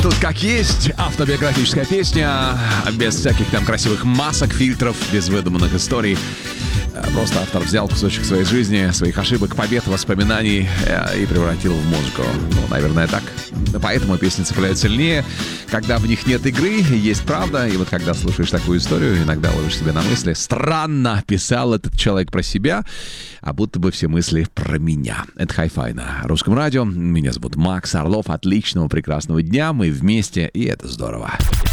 Тут как есть автобиографическая песня, без всяких там красивых масок, фильтров, без выдуманных историй. Просто автор взял кусочек своей жизни, своих ошибок, побед, воспоминаний и превратил в музыку. Ну, наверное, так. Поэтому песни цепляют сильнее, когда в них нет игры, есть правда. И вот когда слушаешь такую историю, иногда ловишь себя на мысли: странно писал этот человек про себя, а будто бы все мысли про меня. Это Hi-Fi на Русском радио. Меня зовут Макс Орлов. Отличного, прекрасного дня. Мы вместе, и это здорово.